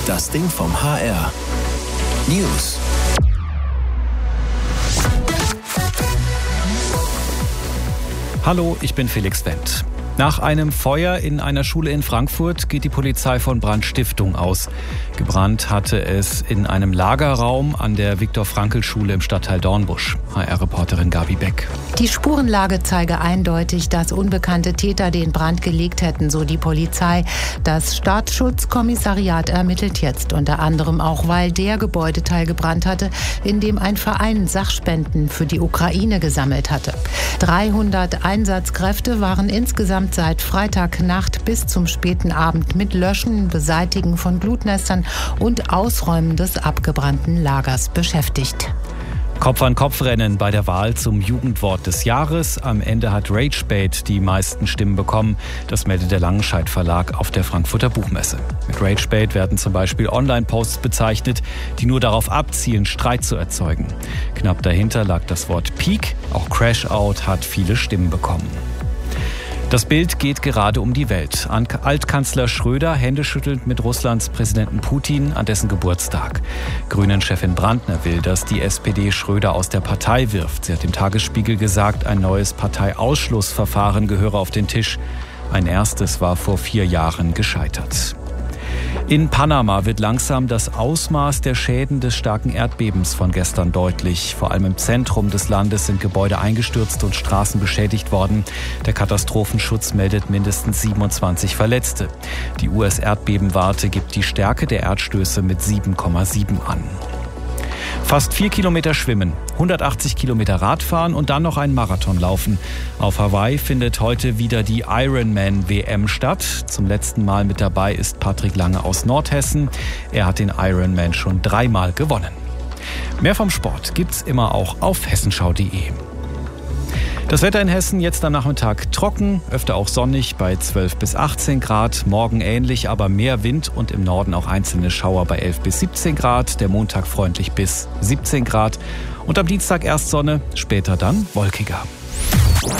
Das Ding vom HR. News. Hallo, ich bin Felix Wendt. Nach einem Feuer in einer Schule in Frankfurt geht die Polizei von Brandstiftung aus. Gebrannt hatte es in einem Lagerraum an der Viktor-Frankl-Schule im Stadtteil Dornbusch. HR-Reporterin Gabi Beck. Die Spurenlage zeige eindeutig, dass unbekannte Täter den Brand gelegt hätten, so die Polizei. Das Staatsschutzkommissariat ermittelt jetzt unter anderem auch, weil der Gebäudeteil gebrannt hatte, in dem ein Verein Sachspenden für die Ukraine gesammelt hatte. 300 Einsatzkräfte waren insgesamt seit Freitagnacht bis zum späten Abend mit Löschen, Beseitigen von Glutnestern und Ausräumen des abgebrannten Lagers beschäftigt. Kopf-an-Kopf-Rennen bei der Wahl zum Jugendwort des Jahres. Am Ende hat Ragebait die meisten Stimmen bekommen. Das meldet der Langenscheidt Verlag auf der Frankfurter Buchmesse. Mit Ragebait werden zum Beispiel Online-Posts bezeichnet, die nur darauf abzielen, Streit zu erzeugen. Knapp dahinter lag das Wort Peak. Auch Crash-Out hat viele Stimmen bekommen. Das Bild geht gerade um die Welt. Altkanzler Schröder händeschüttelnd mit Russlands Präsidenten Putin an dessen Geburtstag. Grünen-Chefin Brandner will, dass die SPD Schröder aus der Partei wirft. Sie hat dem Tagesspiegel gesagt, ein neues Parteiausschlussverfahren gehöre auf den Tisch. Ein erstes war vor 4 Jahren gescheitert. In Panama wird langsam das Ausmaß der Schäden des starken Erdbebens von gestern deutlich. Vor allem im Zentrum des Landes sind Gebäude eingestürzt und Straßen beschädigt worden. Der Katastrophenschutz meldet mindestens 27 Verletzte. Die US-Erdbebenwarte gibt die Stärke der Erdstöße mit 7,7 an. Fast 4 Kilometer schwimmen, 180 Kilometer Radfahren und dann noch einen Marathon laufen. Auf Hawaii findet heute wieder die Ironman-WM statt. Zum letzten Mal mit dabei ist Patrick Lange aus Nordhessen. Er hat den Ironman schon 3-mal gewonnen. Mehr vom Sport gibt's immer auch auf hessenschau.de. Das Wetter in Hessen jetzt am Nachmittag trocken, öfter auch sonnig bei 12 bis 18 Grad. Morgen ähnlich, aber mehr Wind und im Norden auch einzelne Schauer bei 11 bis 17 Grad. Der Montag freundlich bis 17 Grad. Und am Dienstag erst Sonne, später dann wolkiger.